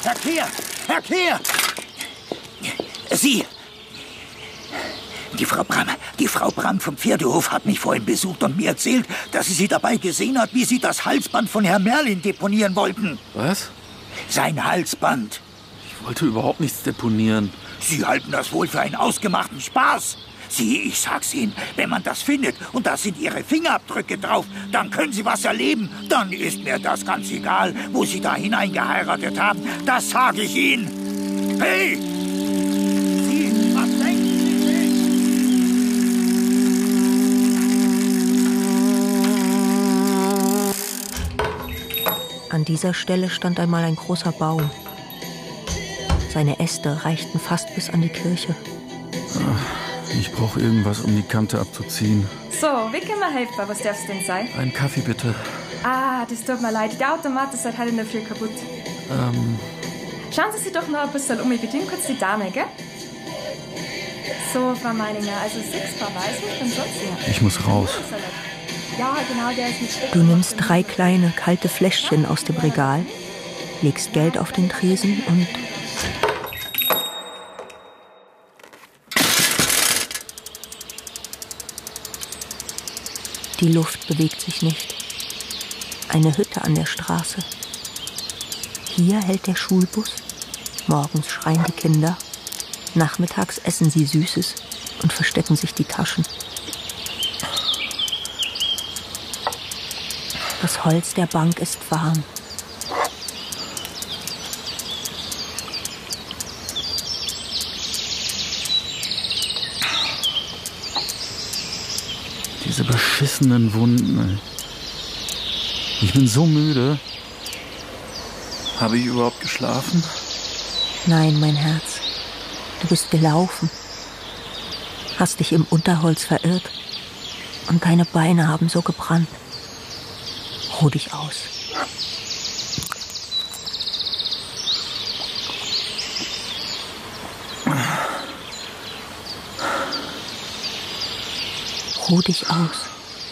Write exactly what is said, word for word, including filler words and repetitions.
Herr Kehr! Herr Kehr! Sie! Die Frau Bramm, die Frau Bramm vom Pferdehof hat mich vorhin besucht und mir erzählt, dass sie Sie dabei gesehen hat, wie Sie das Halsband von Herrn Merlin deponieren wollten. Was? Sein Halsband. Ich wollte überhaupt nichts deponieren. Sie halten das wohl für einen ausgemachten Spaß. Sie, ich sag's Ihnen, wenn man das findet und da sind Ihre Fingerabdrücke drauf, dann können Sie was erleben. Dann ist mir das ganz egal, wo Sie da hineingeheiratet haben. Das sage ich Ihnen. Hey! Sie, was denken Sie? An dieser Stelle stand einmal ein großer Baum. Seine Äste reichten fast bis an die Kirche. Ich brauche irgendwas, um die Kante abzuziehen. So, wie kann man helfen? Was darf es denn sein? Ein Kaffee, bitte. Ah, das tut mir leid. Der Automat ist seit heute in der Früh kaputt. Ähm... Schauen Sie sich doch noch ein bisschen um. Ich bediene kurz die Dame, gell? So, Frau Meininger, also sechs Paar Weißwurst und sonst ja. Ich muss raus. Ja, genau, der ist mit Speck. Du nimmst drei kleine, kalte Fläschchen aus dem Regal, legst Geld auf den Tresen und... Die Luft bewegt sich nicht. Eine Hütte an der Straße. Hier hält der Schulbus. Morgens schreien die Kinder. Nachmittags essen sie Süßes und verstecken sich die Taschen. Das Holz der Bank ist warm. Diese beschissenen Wunden. Ich bin so müde. Habe ich überhaupt geschlafen? Nein, mein Herz. Du bist gelaufen. Hast dich im Unterholz verirrt. Und deine Beine haben so gebrannt. Ruh dich aus. Ruh dich aus.